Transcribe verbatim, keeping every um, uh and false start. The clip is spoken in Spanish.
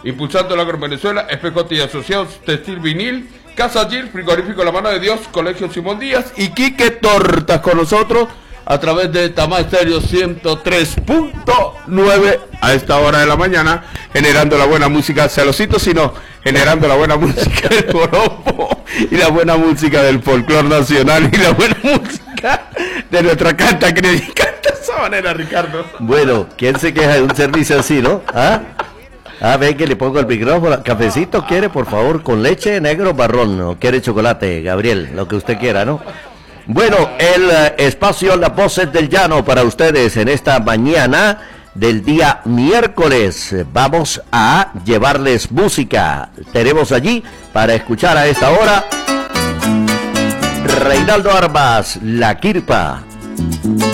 Impulsando la Agrovenezuela, Especote y Asociados, Textil Vinil, Casa Gil, Frigorífico La Mano de Dios, Colegio Simón Díaz y Quique Tortas con nosotros a través de Tamá Estéreo ciento tres punto nueve a esta hora de la mañana, generando la buena música, celosito, sino generando la buena música del joropo y la buena música del folclor nacional y la buena música de nuestra canta que nos canta esa manera, Ricardo. Bueno, ¿quién se queja de un servicio así, no? ¿Ah? Ah, ven que le pongo el micrófono. ¿Cafecito quiere, por favor, con leche, negro, marrón? ¿O quiere chocolate, Gabriel? Lo que usted quiera, ¿no? Bueno, el uh, espacio Las Voces del Llano para ustedes en esta mañana del día miércoles. Vamos a llevarles música. Tenemos allí para escuchar a esta hora Reinaldo Armas, La Quirpa.